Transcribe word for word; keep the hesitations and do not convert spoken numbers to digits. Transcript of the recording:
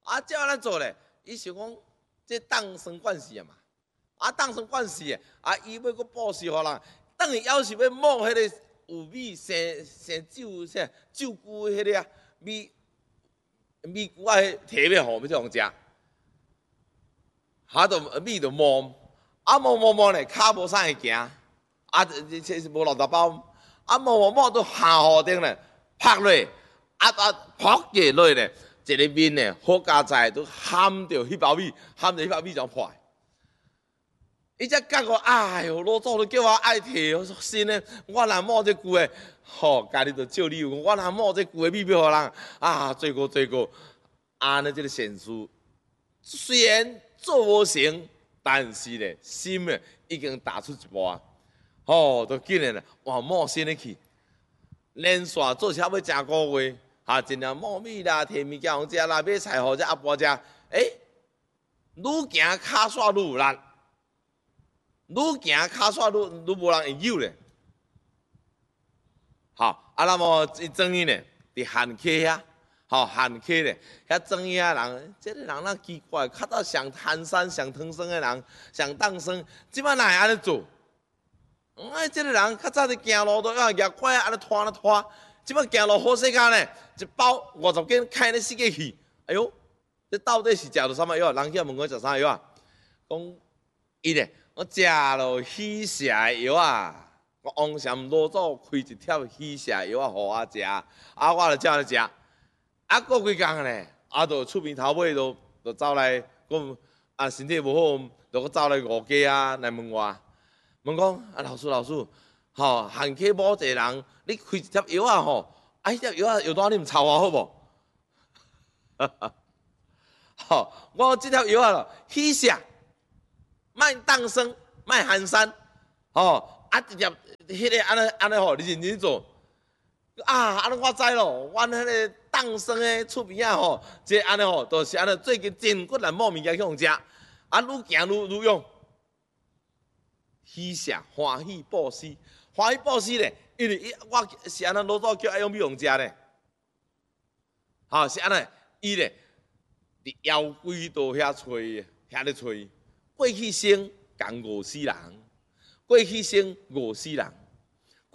啊，照安怎做咧？伊想讲，这当生惯势啊嘛，啊当生惯势诶，啊伊要搁布施互人，等于要是要摸迄个有米生生酒啥酒菇迄个啊米米菇啊，摕要互要互食，哈就米就摸，啊摸摸摸咧，骹无啥会行，啊这这是无六十包，啊摸摸摸都下河顶咧，拍落，啊啊扑下落咧。一个面呢，好加在都含着迄包米，含着迄包米就破。伊才觉我，哎哟，老祖都叫我爱摕新的，我若摸这旧的，吼、哦，家己就照理由，我若摸这旧的米要互人，啊，罪过罪过，安尼这个善事，虽然做无成，但是咧心呢已经踏出一步啊，吼、哦，都竟然咧往摸新的去，连续做差要成个月。啊，尽量摸米啦，摕物件互食啦，买菜互只阿婆食。诶，愈行骹线愈有力，愈行骹线愈愈无人会扭咧。好，啊，那么伊庄伊呢，伫汉溪遐，吼汉溪咧，遐庄伊遐人，即、這个人哪奇怪，较早上贪山上唐僧的人，上当生，即摆哪会安尼做？哎，即、這个人较早伫行路都要举拐安尼拖安尼拖。即摆行路好世界呢，一包五十斤开咧四个去，哎哟，这到底是食到啥物药？人去问我食啥药啊？讲伊咧，我食了喜蛇的药啊！我王禅老祖开一帖喜蛇药啊，互我食，啊，我就照来食。啊，过几工咧，啊，就厝边头尾就就走来讲，啊，身体无好，就搁走来五家啊来问我，问讲啊，老师老师，吼，汉溪某一个人。你开一帖药啊吼，啊，迄帖药啊药单你毋抄我好无？吼，我即帖药啊咯，喜蛇，卖当生，卖寒山，吼，啊一粒迄个安尼安尼吼，你认真做，啊，安尼我知咯，阮迄个当生的厝边啊吼，即安尼吼，都是安尼最近真骨力摸物件去互食，啊，愈行愈愈用，喜蛇欢喜布施，欢喜布施咧。因为伊我是安尼老早叫爱用美容食咧，吼、哦、是安尼，伊咧伫妖怪道遐找，遐咧找，过去生共饿死人，过去生饿死人。